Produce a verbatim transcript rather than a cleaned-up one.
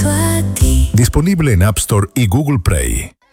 a ti. Disponibile in App Store e Google Play.